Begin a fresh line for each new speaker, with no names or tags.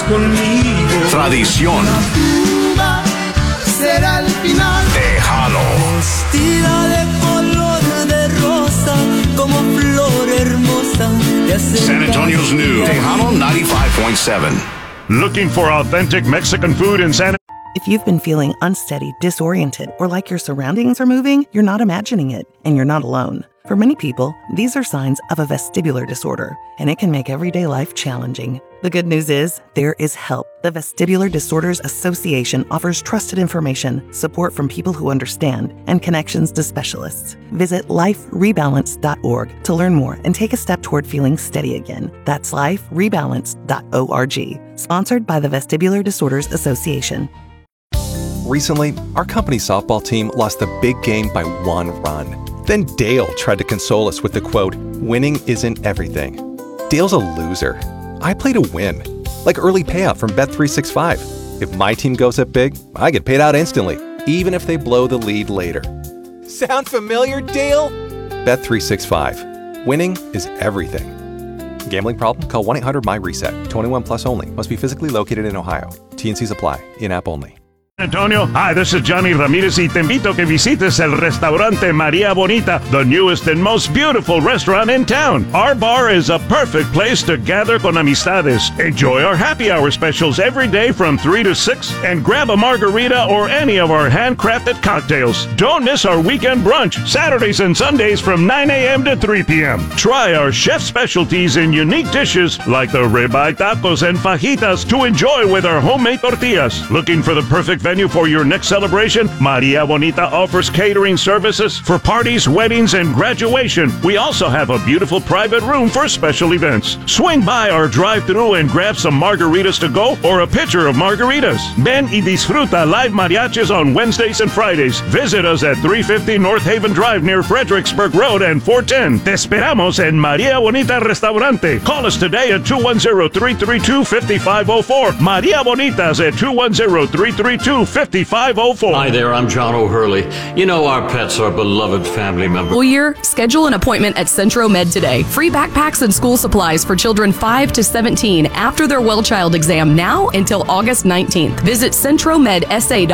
conmigo.
Tradición.
La tumba será el final.
Tejano.
Vestida de color de rosa, como flor hermosa de
San Antonio's new Tejano 95.7.
Looking for authentic Mexican food in San
If you've been feeling unsteady, disoriented, or like your surroundings are moving, you're not imagining it, and you're not alone. For many people, these are signs of a vestibular disorder, and it can make everyday life challenging. The good news is, there is help. The Vestibular Disorders Association offers trusted information, support from people who understand, and connections to specialists. Visit liferebalance.org to learn more and take a step toward feeling steady again. That's liferebalance.org. Sponsored by the Vestibular Disorders Association.
Recently, our company softball team lost the big game by 1 run. Then Dale tried to console us with the quote, "Winning isn't everything." Dale's a loser. I play to win. Like early payout from Bet365. If my team goes up big, I get paid out instantly, even if they blow the lead later. Sound familiar, Dale? Bet365. Winning is everything. Gambling problem? Call 1-800-MY-RESET. 21 plus only. Must be physically located in Ohio. T&Cs apply. In-app only.
Antonio, hi, this is Johnny Ramirez y te invito a que visites el restaurante Maria Bonita, the newest and most beautiful restaurant in town. Our bar is a perfect place to gather con amistades. Enjoy our happy hour specials every day from 3 to 6 and grab a margarita or any of our handcrafted cocktails. Don't miss our weekend brunch, Saturdays and Sundays from 9 a.m. to 3 p.m. Try our chef specialties and unique dishes like the ribeye tacos and fajitas to enjoy with our homemade tortillas. Looking for the perfect venue for your next celebration? Maria Bonita offers catering services for parties, weddings, and graduation. We also have a beautiful private room for special events. Swing by our drive-thru and grab some margaritas to go or a pitcher of margaritas. Ven y disfruta live mariachis on Wednesdays and Fridays. Visit us at 350 North Haven Drive near Fredericksburg Road and 410. Te esperamos en Maria Bonita Restaurante. Call us today at 210-332-5504. Maria Bonitas at 210-332-5504.
Hi there, I'm John O'Hurley. You know our pets are beloved family members.
School year? Schedule an appointment at Centro Med today. Free backpacks and school supplies for children 5 to 17 after their well child exam now until August 19th. Visit centromedsa.com